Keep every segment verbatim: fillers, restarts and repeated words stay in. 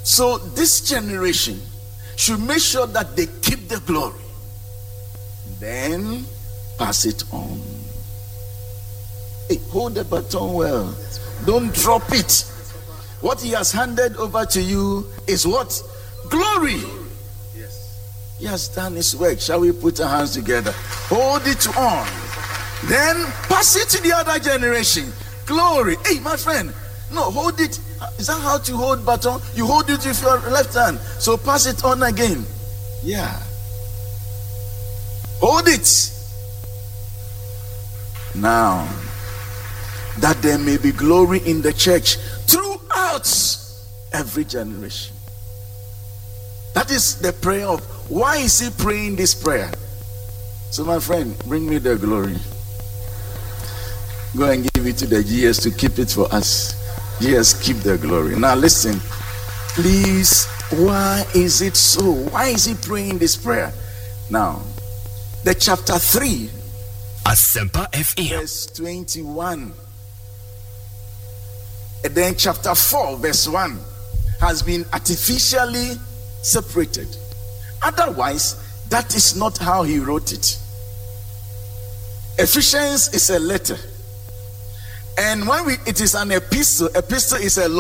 So this generation should make sure that they keep the glory, then pass it on. Hey, hold the baton well. Don't drop it. What he has handed over to you is what? Glory. Yes. He has done his work. Shall we put our hands together? Hold it on. Then pass it to the other generation. Glory. Hey, my friend. No, hold it. Is that how to hold baton? You hold it with your left hand. So pass it on again. Yeah. Hold it. Now, that there may be glory in the church throughout every generation. That is the prayer of, why is he praying this prayer? So my friend, bring me the glory. Go and give it to the G S to keep it for us. G S, keep the glory. Now listen, please, why is it so? Why is he praying this prayer? Now, the chapter three, Asempa F M, verse twenty-one. And then chapter four, verse one, has been artificially separated. Otherwise, that is not how he wrote it. Ephesians is a letter. And when we, it is an epistle, epistle is a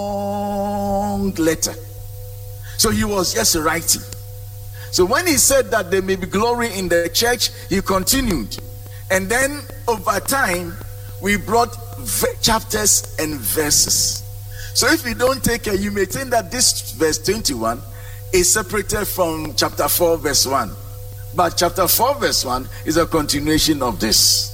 long letter. So he was just writing. So when he said that there may be glory in the church, he continued. And then over time, we brought chapters and verses. So if you don't take care, you may think that this verse twenty-one is separated from chapter four, verse one. But chapter four, verse one is a continuation of this.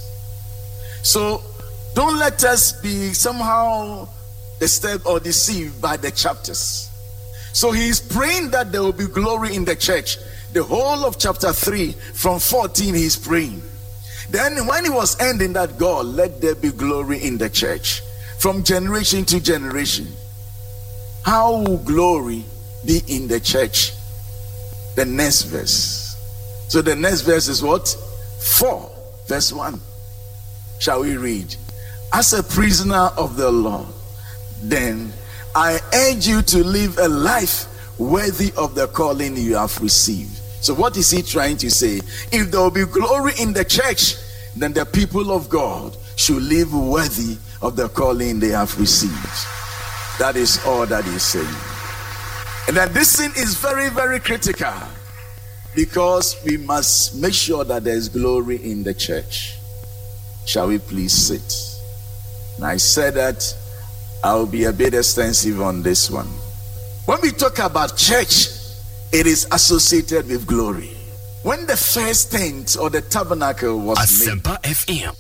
So don't let us be somehow disturbed or deceived by the chapters. So he is praying that there will be glory in the church. The whole of chapter three, from fourteen, he is praying. Then when he was ending that, God, let there be glory in the church from generation to generation. How will glory be in the church? The next verse. So the next verse is what? four, verse one. Shall we read? As a prisoner of the Lord, then I urge you to live a life worthy of the calling you have received. So what is he trying to say? If there will be glory in the church, then the people of God should live worthy of the calling they have received. That is all that he's saying. And that this thing is very, very critical, because we must make sure that there is glory in the church. Shall we please sit? And I said that I will be a bit extensive on this one. When we talk about church, it is associated with glory. When the first tent or the tabernacle was Asempa made, F M,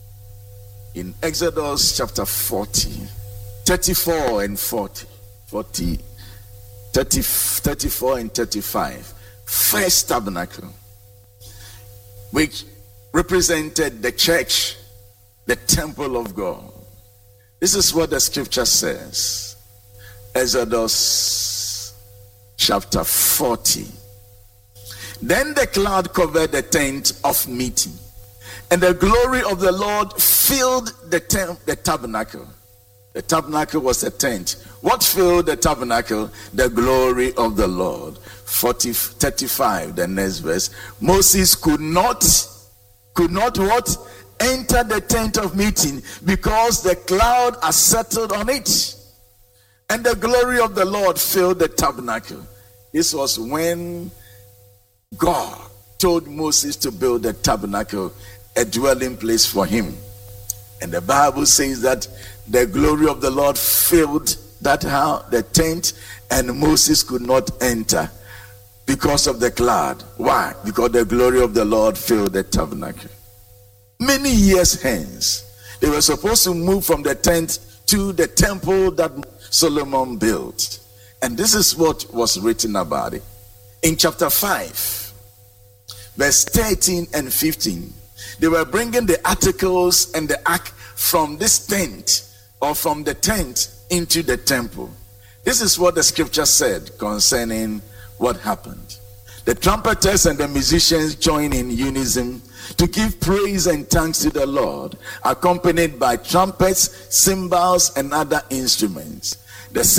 in Exodus chapter forty, thirty-four and forty, forty, thirty, thirty-four and thirty-five, first tabernacle, which represented the church, the temple of God. This is what the scripture says. Exodus chapter forty. Then the cloud covered the tent of meeting, and the glory of the Lord filled the tent, the tabernacle. The tabernacle was a tent. What filled the tabernacle? The glory of the Lord. forty, thirty-five, the next verse. Moses could not, could not what? Enter the tent of meeting, because the cloud had settled on it, and the glory of the Lord filled the tabernacle. This was when God told Moses to build a tabernacle, a dwelling place for him. And the Bible says that the glory of the Lord filled that house, the tent, and Moses could not enter because of the cloud. Why? Because the glory of the Lord filled the tabernacle. Many years hence, they were supposed to move from the tent to the temple that Solomon built. And this is what was written about it. In chapter five, verse thirteen and fifteen, they were bringing the articles and the ark from this tent, or from the tent into the temple. This is what the scripture said concerning what happened. The trumpeters and the musicians joined in unison to give praise and thanks to the Lord, accompanied by trumpets, cymbals, and other instruments. The